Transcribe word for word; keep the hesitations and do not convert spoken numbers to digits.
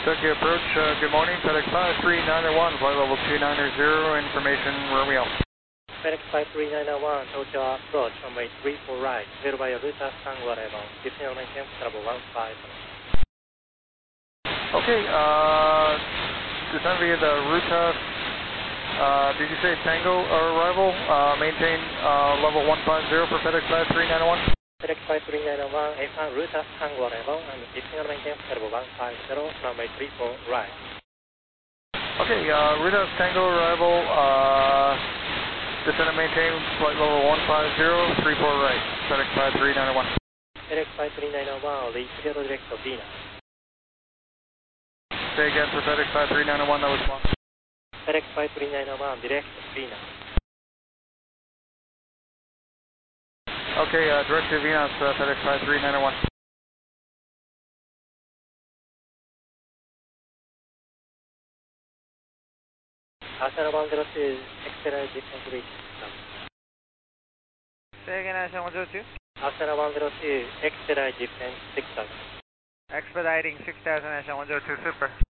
Tokyo approach, uh, good morning, FedEx five three nine zero one, flight level two nine zero, information Romeo. FedEx five three nine zero one, Tokyo approach, runway three four right, cleared by Ruta Tango level, fifteen maintain travel one five. Okay, uh, descend via the Ruta, uh, did you say Tango arrival, uh, maintain uh, level one five zero for FedEx five three nine zero one? FedEx five three nine zero one, A one Ruta Tango level, and fifteen maintain travel one five zero, runway three four right. Okay, uh, Ruta Tango arrival, uh, descend and maintain flight level one five zero, three four right, FedEx five three nine zero one. FedEx five three nine zero one, reach zero direct to Venus. Say again for FedEx five three nine zero one, that was one. FedEx five three nine zero one, direct to Venus. Okay, uh, direct to Venus, uh, FedEx five three nine zero one. Asana one zero two, expedite distance reach. Say again, Asana one zero two? Asana one zero two, expedite distance six thousand. Expediting six thousand, Asana one zero two, super.